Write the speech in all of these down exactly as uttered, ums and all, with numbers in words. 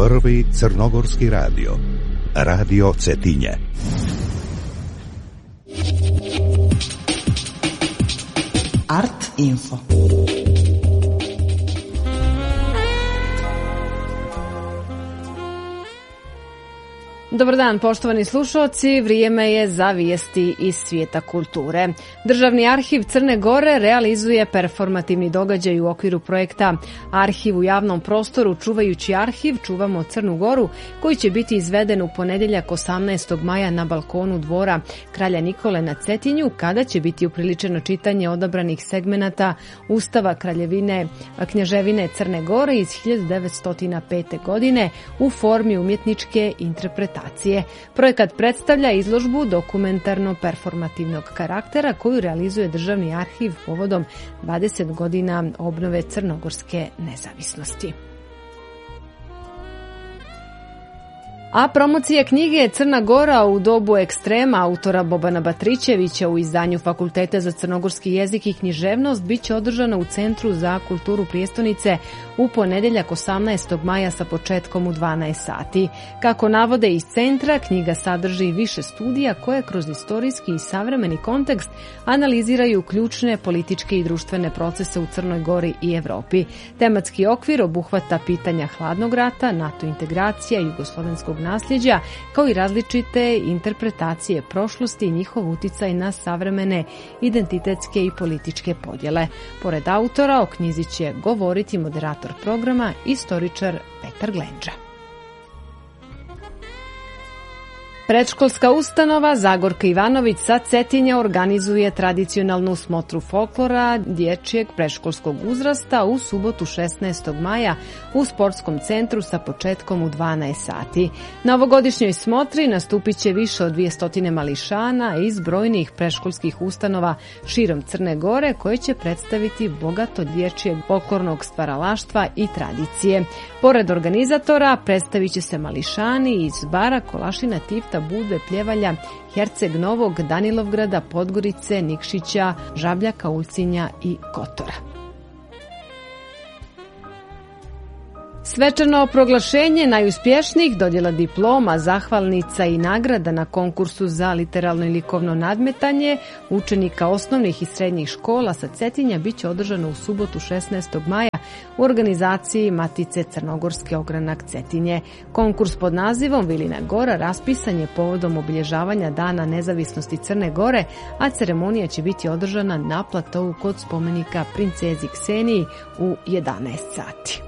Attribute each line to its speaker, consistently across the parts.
Speaker 1: Prvi crnogorski radio. Radio Cetinje.
Speaker 2: Art Info.
Speaker 3: Dobar dan, poštovani slušalci, vrijeme je za vijesti iz svijeta kulture. Državni arhiv Crne Gore realizuje performativni događaj u okviru projekta Arhiv u javnom prostoru Čuvajući arhiv, čuvamo Crnu Goru, koji će biti izveden u ponedjeljak osamnaestog maja na balkonu dvora Kralja Nikole na Cetinju, kada će biti upriličeno čitanje odabranih segmenata Ustava Kraljevine Knjaževine Crne Gore iz hiljadu devetsto pete. godine u formi umjetničke interpretacije. Projekat predstavlja izložbu dokumentarno-performativnog karaktera koju realizuje Državni arhiv povodom dvadeset godina obnove crnogorske nezavisnosti. A promocija knjige Crna Gora u dobu ekstrema autora Bobana Batrićevića u izdanju Fakulteta za crnogorski jezik i književnost bit će održana u Centru za kulturu prijestolnice u ponedjeljak osamnaestog maja sa početkom u dvanaest sati. Kako navode iz centra, knjiga sadrži više studija koje kroz istorijski i savremeni kontekst analiziraju ključne političke i društvene procese u Crnoj Gori i Evropi. Tematski okvir obuhvata pitanja hladnog rata, NATO integracija, jugoslovenskog nasljeđa, kao i različite interpretacije prošlosti i njihov uticaj na savremene identitetske i političke podjele. Pored autora, o knjizi će govoriti moderator programa, istoričar Petar Glenđa. Predškolska ustanova Zagorka Ivanović sa Cetinja organizuje tradicionalnu smotru folklora dječjeg predškolskog uzrasta u subotu šesnaestog maja u sportskom centru sa početkom u dvanaest sati. Na ovogodišnjoj smotri nastupit će više od dvjesto mališana iz brojnih predškolskih ustanova širom Crne Gore koje će predstaviti bogato dječjeg folklornog stvaralaštva i tradicije. Pored organizatora predstavit će se mališani iz Bara, Kolašina, Tivta, Budve, Pljevalja, Herceg Novog, Danilovgrada, Podgorice, Nikšića, Žabljaka, Ulcinja i Kotora. Svečano proglašenje najuspješnijih, dodjela diploma, zahvalnica i nagrada na konkursu za literalno i likovno nadmetanje učenika osnovnih i srednjih škola sa Cetinja bit će održano u subotu šesnaestog maja u organizaciji Matice Crnogorske ogranak Cetinje. Konkurs pod nazivom Vilina Gora raspisan je povodom obilježavanja Dana nezavisnosti Crne Gore, a ceremonija će biti održana na platovu kod spomenika princezi Kseniji u jedanaest sati.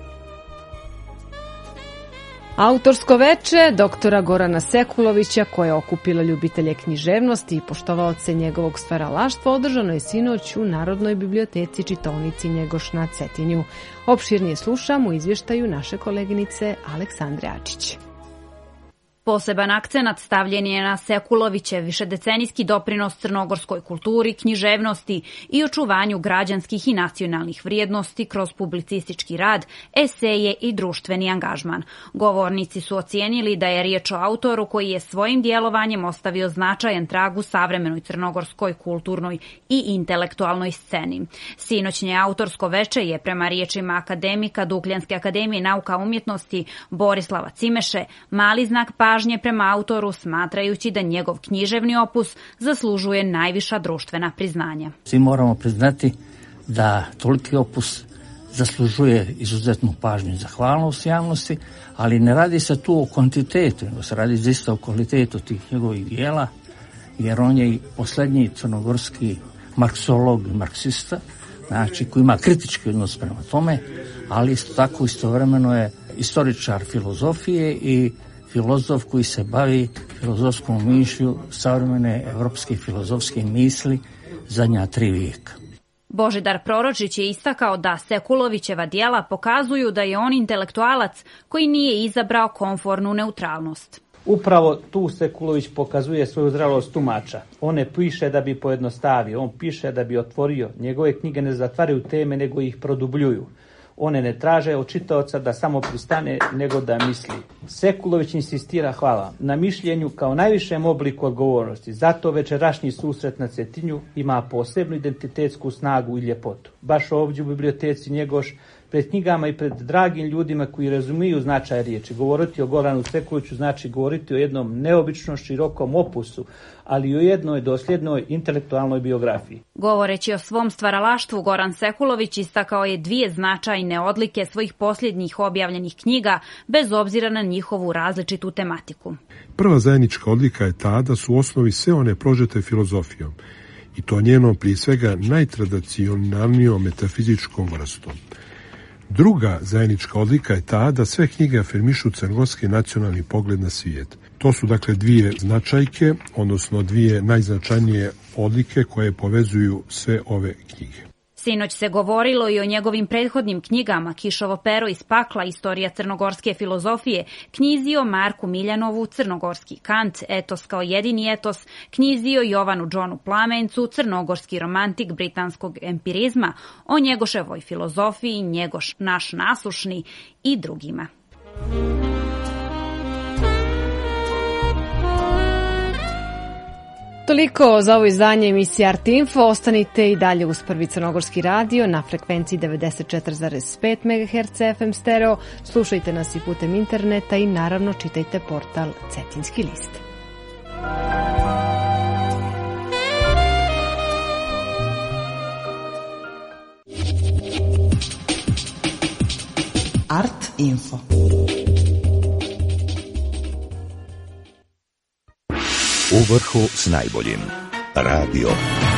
Speaker 3: Autorsko veče doktora Gorana Sekulovića, koje je okupilo ljubitelje književnosti i poštovaoce njegovog stvaralaštva, održano je sinoć u Narodnoj biblioteci čitaonici Njegoš na Cetinju. Opširnije slušamo u izvještaju naše koleginice Aleksandre Ačić.
Speaker 4: Poseban akcenat stavljen je na Sekulovićev višedecenijski doprinos crnogorskoj kulturi, književnosti i očuvanju građanskih i nacionalnih vrijednosti kroz publicistički rad, eseje i društveni angažman. Govornici su ocijenili da je riječ o autoru koji je svojim djelovanjem ostavio značajan trag u savremenoj crnogorskoj kulturnoj i intelektualnoj sceni. Sinoćnje autorsko veče je prema riječima akademika Dukljanske akademije nauka umjetnosti Borislava Cimeše mali znak pa pažnje prema autoru, smatrajući da njegov književni opus zaslužuje najviša društvena priznanja.
Speaker 5: Svi moramo priznati da toliki opus zaslužuje izuzetnu pažnju i zahvalnost javnosti, ali ne radi se tu o kvantitetu, nego se radi zaista o kvalitetu tih njegovih dijela, jer on je i posljednji crnogorski marksolog i marksista, znači koji ima kritički odnos prema tome, ali isto tako istovremeno je istoričar filozofije i filozof koji se bavi filozofskom mišlju savremene evropske filozofske misli zadnja tri vijeka.
Speaker 4: Božidar Proročić je istakao da Sekulovićeva djela pokazuju da je on intelektualac koji nije izabrao komfornu neutralnost.
Speaker 6: Upravo tu Sekulović pokazuje svoju zrelost tumača. On ne piše da bi pojednostavio, on piše da bi otvorio. Njegove knjige ne zatvaraju teme, nego ih produbljuju. One ne traže od čitaoca da samo pristane, nego da misli. Sekulović insistira, hvala, na mišljenju kao najvišem obliku odgovornosti. Zato večerašnji susret na Cetinju ima posebnu identitetsku snagu i ljepotu. Baš ovdje u biblioteci Njegoš pred knjigama i pred dragim ljudima koji razumiju značaj riječi. Govoriti o Goranu Sekuliću znači govoriti o jednom neobično širokom opusu, ali i o jednoj dosljednoj intelektualnoj biografiji.
Speaker 4: Govoreći o svom stvaralaštvu, Goran Sekulović istakao je dvije značajne odlike svojih posljednjih objavljenih knjiga, bez obzira na njihovu različitu tematiku.
Speaker 7: Prva zajednička odlika je ta da su u osnovi sve one prožete filozofijom, i to njenom prije svega najtradicionalnijom metafizičkom vrstom. Druga zajednička odlika je ta da sve knjige afirmišu crnogorski nacionalni pogled na svijet. To su dakle dvije značajke, odnosno dvije najznačajnije odlike koje povezuju sve ove knjige.
Speaker 4: Sinoć se govorilo i o njegovim prethodnim knjigama Kišovo pero iz pakla, Istorija crnogorske filozofije, knjizi o Marku Miljanovu, Crnogorski Kant, Etos kao jedini etos, knjizi o Jovanu Johnu Plamencu, Crnogorski romantik britanskog empirizma, o Njegoševoj filozofiji, Njegoš naš nasušni i drugima.
Speaker 3: Toliko za ovo izdanje emisije Art Info. Ostanite i dalje uz Prvi crnogorski radio na frekvenciji devedeset četiri zarez pet megaherca F M stereo. Slušajte nas i putem interneta i naravno čitajte portal Cetinski list.
Speaker 2: Art Info.
Speaker 1: U vrhu s najboljim. Radio